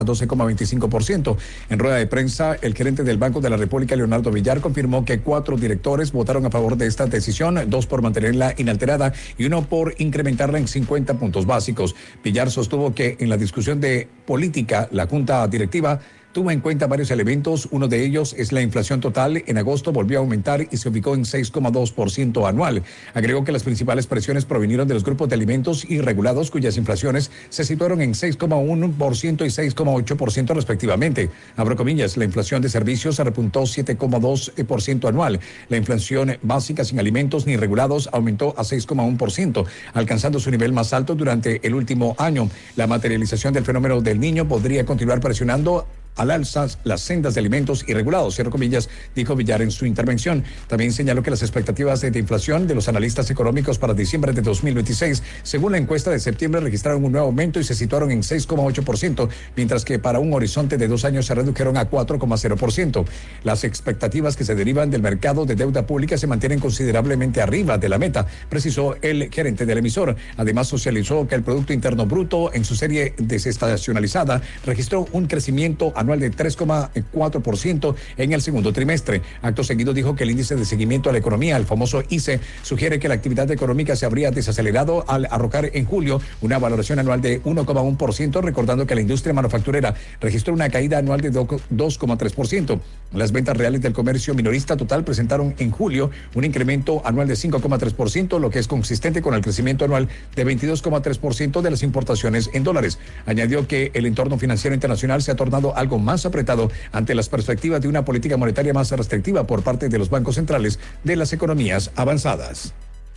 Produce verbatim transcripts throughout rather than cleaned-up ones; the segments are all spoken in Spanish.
doce coma veinticinco por ciento. En rueda de prensa, el gerente del Banco de la República, Leonardo Villar, confirmó que cuatro directores votaron a favor de esta decisión, dos por mantenerla inalterada y uno por incrementarla en cincuenta puntos básicos. Villar sostuvo que en la discusión de política, la Junta Directiva tuvo en cuenta varios elementos. Uno de ellos es la inflación total. En agosto volvió a aumentar y se ubicó en seis coma dos por ciento anual. Agregó que las principales presiones provinieron de los grupos de alimentos y regulados, cuyas inflaciones se situaron en seis coma uno por ciento y seis coma ocho por ciento respectivamente. Abro comillas, la inflación de servicios se repuntó siete coma dos por ciento anual. La inflación básica sin alimentos ni regulados aumentó a seis coma uno por ciento, alcanzando su nivel más alto durante el último año. La materialización del fenómeno del Niño podría continuar presionando al alza las sendas de alimentos irregulados, cierro comillas, dijo Villar en su intervención. También señaló que las expectativas de, de inflación de los analistas económicos para diciembre de dos mil veintiséis, según la encuesta de septiembre, registraron un nuevo aumento y se situaron en seis coma ocho por ciento, mientras que para un horizonte de dos años se redujeron a cuatro coma cero por ciento. Las expectativas que se derivan del mercado de deuda pública se mantienen considerablemente arriba de la meta, precisó el gerente del emisor. Además, socializó que el Producto Interno Bruto en su serie desestacionalizada registró un crecimiento anual de tres coma cuatro por ciento en el segundo trimestre. Acto seguido dijo que el índice de seguimiento a la economía, el famoso I C E, sugiere que la actividad económica se habría desacelerado al arrojar en julio una valoración anual de uno coma uno por ciento, recordando que la industria manufacturera registró una caída anual de dos coma tres por ciento. Las ventas reales del comercio minorista total presentaron en julio un incremento anual de cinco coma tres por ciento, lo que es consistente con el crecimiento anual de veintidós coma tres por ciento de las importaciones en dólares. Añadió que el entorno financiero internacional se ha tornado algo más apretado ante las perspectivas de una política monetaria más restrictiva por parte de los bancos centrales de las economías avanzadas.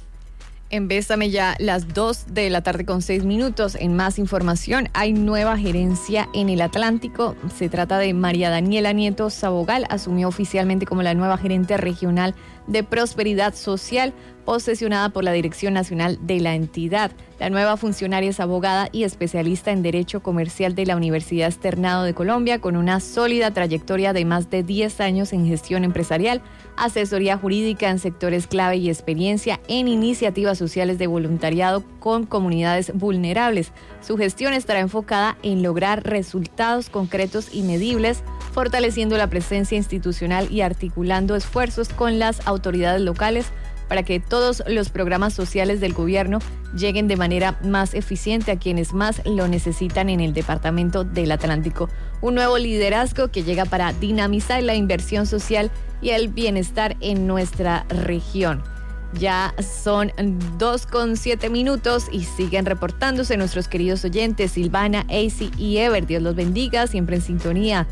En Bésame ya, las dos de la tarde con seis minutos. En más información, hay nueva gerencia en el Atlántico. Se trata de María Daniela Nieto Sabogal. Asumió oficialmente como la nueva gerente regional de Prosperidad Social, posesionada por la Dirección Nacional de la entidad. La nueva funcionaria es abogada y especialista en Derecho Comercial de la Universidad Externado de Colombia, con una sólida trayectoria de más de diez años en gestión empresarial, asesoría jurídica en sectores clave y experiencia en iniciativas sociales de voluntariado con comunidades vulnerables. Su gestión estará enfocada en lograr resultados concretos y medibles, fortaleciendo la presencia institucional y articulando esfuerzos con las autoridades locales para que todos los programas sociales del gobierno lleguen de manera más eficiente a quienes más lo necesitan en el Departamento del Atlántico. Un nuevo liderazgo que llega para dinamizar la inversión social y el bienestar en nuestra región. Ya son dos con siete minutos y siguen reportándose nuestros queridos oyentes Silvana, Easy y Ever. Dios los bendiga, siempre en sintonía.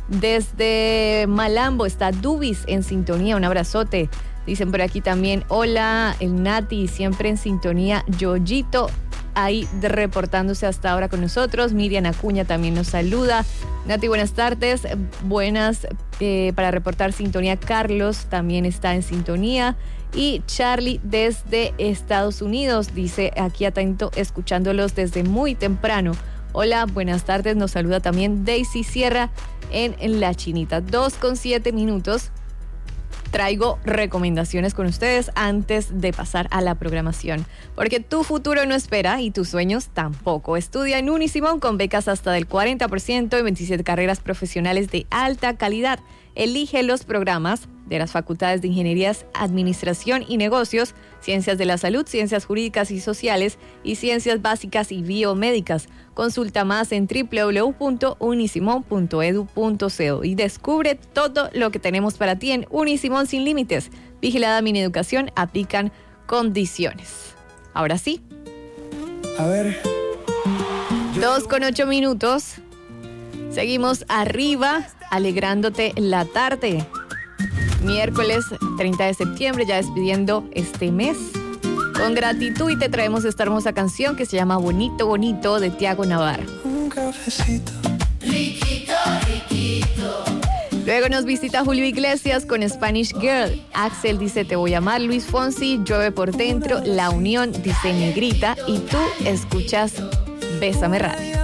Desde Malambo está Dubis en sintonía, un abrazote. Dicen por aquí también, hola, el Nati, siempre en sintonía. Yoyito, ahí reportándose hasta ahora con nosotros. Miriam Acuña también nos saluda. Nati, buenas tardes. Buenas eh, para reportar sintonía. Carlos también está en sintonía. Y Charlie desde Estados Unidos, dice aquí atento, escuchándolos desde muy temprano. Hola, buenas tardes. Nos saluda también Daisy Sierra en, en La Chinita. Dos con siete minutos. Traigo recomendaciones con ustedes antes de pasar a la programación, porque tu futuro no espera y tus sueños tampoco. Estudia en Unisimón con becas hasta del cuarenta por ciento y veintisiete carreras profesionales de alta calidad. Elige los programas de las facultades de Ingenierías, Administración y Negocios, Ciencias de la Salud, Ciencias Jurídicas y Sociales y Ciencias Básicas y Biomédicas. Consulta más en doble u doble u doble u punto unisimón punto edu punto co y descubre todo lo que tenemos para ti en Unisimón sin límites. Vigilada Mineducación, aplican condiciones. Ahora sí. A ver. Dos con ocho minutos. Seguimos arriba, alegrándote la tarde. Miércoles treinta de septiembre, ya despidiendo este mes. Con gratitud y te traemos esta hermosa canción que se llama Bonito, Bonito de Tiago Navarro. Un cafecito. Riquito, riquito. Luego nos visita Julio Iglesias con Spanish Girl. Axel dice Te voy a amar. Luis Fonsi, Llueve por dentro. La Unión dice Negrita. Y tú escuchas Bésame Radio.